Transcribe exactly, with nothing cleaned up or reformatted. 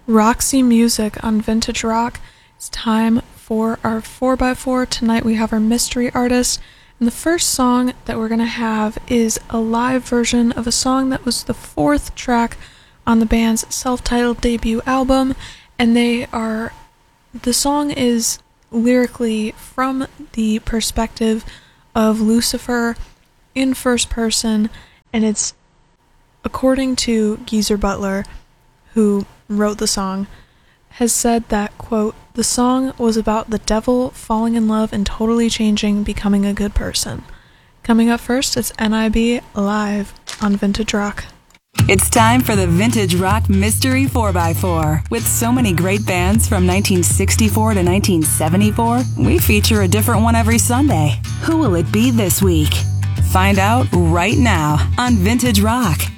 Roxy Music on Vintage Rock. It's time for our four by four. Tonight we have our mystery artist, and the first song that we're going to have is a live version of a song that was the fourth track on the band's self-titled debut album, and they are, the song is lyrically from the perspective of Lucifer in first person, and it's, according to Geezer Butler, who wrote the song, has said that, quote, the song was about the devil falling in love and totally changing, becoming a good person. Coming up first, it's N I B live on Vintage Rock. It's time for the Vintage Rock Mystery four by four. With so many great bands from nineteen sixty-four to nineteen seventy-four, we feature a different one every Sunday. Who will it be this week? Find out right now on Vintage Rock.